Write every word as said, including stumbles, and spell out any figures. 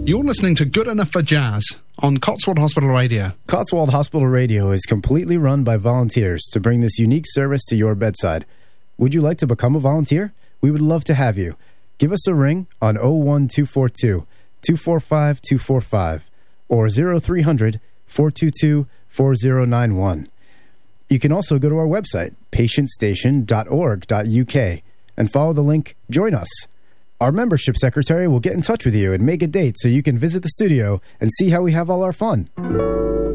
You're listening to Good Enough for Jazz on Cotswold Hospital Radio. Cotswold Hospital Radio is completely run by volunteers to bring this unique service to your bedside. Would you like to become a volunteer? We would love to have you. Give us a ring on oh one two four two, two four five, two four five or oh three hundred, four two two, four oh nine one. You can also go to our website, patient station dot org dot U K, and follow the link Join Us. Our membership secretary will get in touch with you and make a date so you can visit the studio and see how we have all our fun.